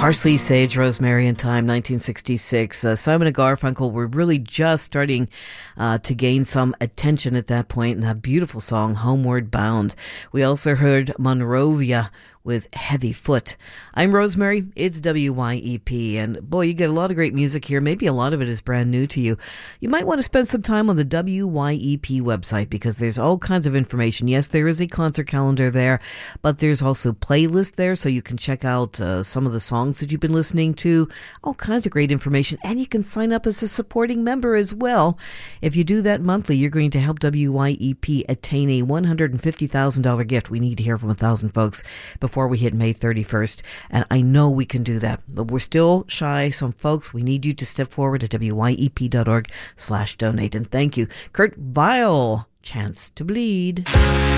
Parsley, Sage, Rosemary and Thyme, 1966. Simon and Garfunkel were really just starting to gain some attention at that point in that beautiful song, Homeward Bound. We also heard Monrovia with Heavy Foot. I'm Rosemary, it's WYEP, and boy, you get a lot of great music here. Maybe a lot of it is brand new to you. You might want to spend some time on the WYEP website because there's all kinds of information. Yes, there is a concert calendar there, but there's also playlists there, so you can check out some of the songs that you've been listening to, all kinds of great information, and you can sign up as a supporting member as well. If you do that monthly, you're going to help WYEP attain a $150,000 gift. We need to hear from 1,000 folks before we hit May 31st, and I know we can do that, but we're still shy some folks. We need you to step forward at wyep.org/donate, and thank you. Kurt Vile, Chance to Bleed.